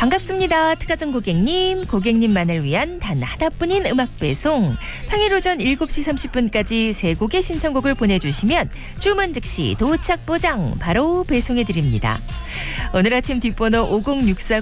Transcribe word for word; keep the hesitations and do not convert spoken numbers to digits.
반갑습니다. 특가정 고객님, 고객님만을 위한 단 하나뿐인 음악 배송. 평일 오전 일곱 시 삼십 분까지 세 곡의 신청곡을 보내주시면 주문 즉시 도착 보장 바로 배송해드립니다. 오늘 아침 뒷번호 오공육사